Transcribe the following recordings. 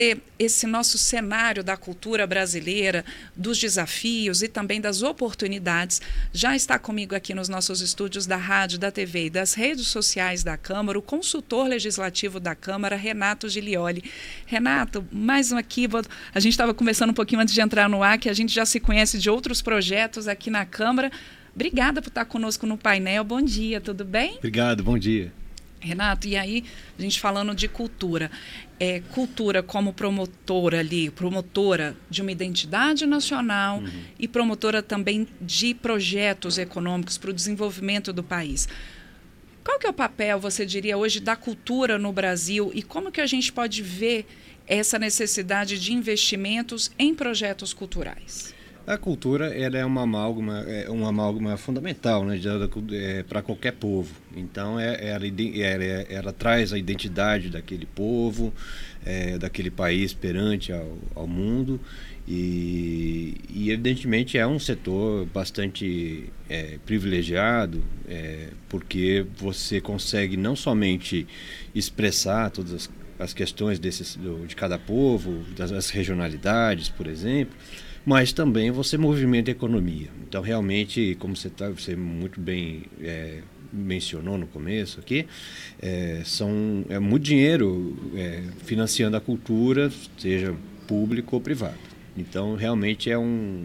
esse nosso cenário da cultura brasileira, dos desafios e também das oportunidades. Já está comigo aqui nos nossos estúdios da rádio, da TV e das redes sociais da Câmara, o consultor legislativo da Câmara, Renato Gilioli. Renato, mais um aqui, a gente estava conversando um pouquinho antes de entrar no ar, que a gente já se conhece de outros projetos aqui na Câmara. Obrigada por estar conosco no painel. Bom dia, tudo bem? Obrigado, bom dia. Renato, e aí, a gente falando de cultura, cultura como promotora de uma identidade nacional e promotora também de projetos econômicos para o desenvolvimento do país. Qual que é o papel, você diria, hoje da cultura no Brasil e como que a gente pode ver essa necessidade de investimentos em projetos culturais? A cultura ela é uma amálgama fundamental, né, para qualquer povo. Então, ela traz a identidade daquele povo, daquele país perante ao mundo e, evidentemente, é um setor bastante privilegiado, porque você consegue não somente expressar todas as questões de cada povo, das regionalidades, por exemplo, mas também você movimenta a economia. Então, realmente, como você muito bem mencionou no começo aqui, é muito dinheiro financiando a cultura, seja público ou privado. Então, realmente é um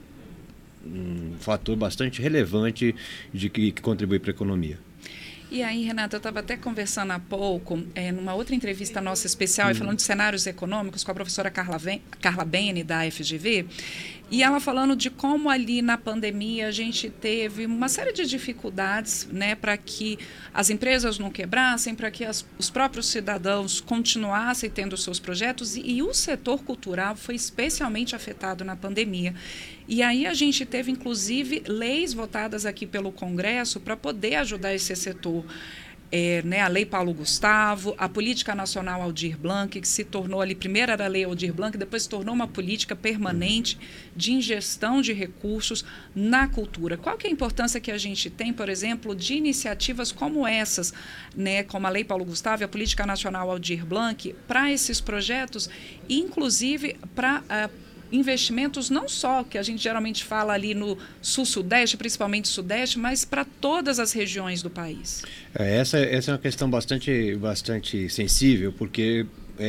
fator bastante relevante que contribui para a economia. E aí, Renata, eu estava até conversando há pouco, numa outra entrevista nossa especial, falando de cenários econômicos com a professora Carla Bene, da FGV, e ela falando de como ali na pandemia a gente teve uma série de dificuldades, né, para que as empresas não quebrassem, para que os próprios cidadãos continuassem tendo seus projetos, e o setor cultural foi especialmente afetado na pandemia. E aí a gente teve, inclusive, leis votadas aqui pelo Congresso para poder ajudar esse setor. A Lei Paulo Gustavo, a Política Nacional Aldir Blanc, que se tornou ali, primeiro era a Lei Aldir Blanc, depois se tornou uma política permanente de ingestão de recursos na cultura. Qual que é a importância que a gente tem, por exemplo, de iniciativas como essas, né, como a Lei Paulo Gustavo e a Política Nacional Aldir Blanc, para esses projetos, e inclusive para investimentos não só, que a gente geralmente fala ali no sul-sudeste, principalmente sudeste, mas para todas as regiões do país? Essa é uma questão bastante sensível, porque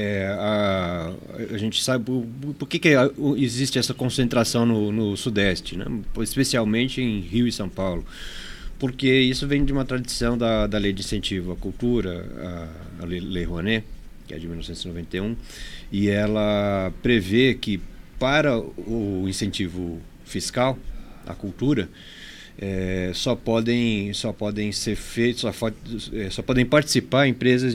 a gente sabe por que existe essa concentração no sudeste, né? Especialmente em Rio e São Paulo. Porque isso vem de uma tradição da Lei de Incentivo à Cultura, a Lei Rouanet, que é de 1991, e ela prevê que para o incentivo fiscal à cultura, só podem ser feitos, só podem participar empresas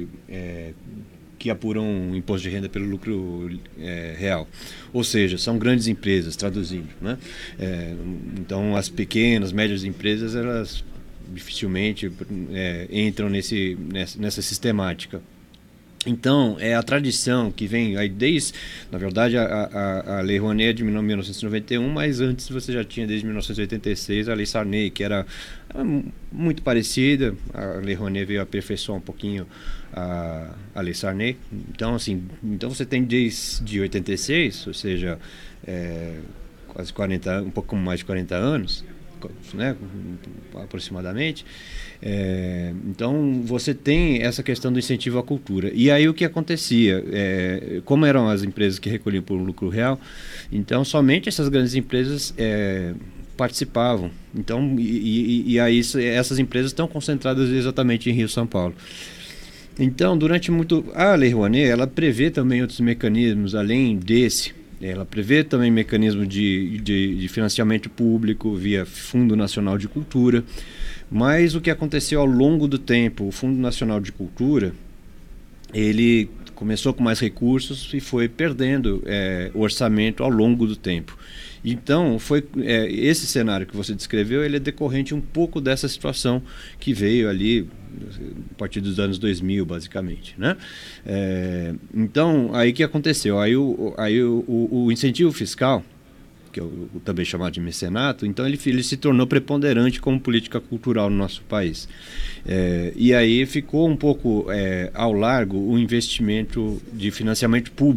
que apuram imposto de renda pelo lucro real. Ou seja, são grandes empresas, traduzindo, né? Então, as pequenas, médias empresas, elas dificilmente entram nessa sistemática. Então, é a tradição que vem aí desde, na verdade, a Lei Rouanet é de 1991, mas antes você já tinha desde 1986 a Lei Sarney, que era muito parecida. A Lei Rouanet veio aperfeiçoar um pouquinho a Lei Sarney. Então, assim, você tem desde 86, ou seja, quase 40, um pouco mais de 40 anos, né, aproximadamente. Então você tem essa questão do incentivo à cultura. E aí o que acontecia, como eram as empresas que recolhiam por lucro real, então somente essas grandes empresas participavam. Então, e aí essas empresas estão concentradas exatamente em Rio e São Paulo. Então, a Lei Rouanet, ela prevê também outros mecanismos além desse. Ela prevê também mecanismo de financiamento público via Fundo Nacional de Cultura, mas o que aconteceu ao longo do tempo, o Fundo Nacional de Cultura, ele começou com mais recursos e foi perdendo o orçamento ao longo do tempo. Então, esse cenário que você descreveu, ele é decorrente um pouco dessa situação que veio ali a partir dos anos 2000, basicamente, né? Então, aí o que aconteceu? Aí o incentivo fiscal, que é também chamado de mecenato, então ele se tornou preponderante como política cultural no nosso país. E aí ficou um pouco ao largo o investimento de financiamento público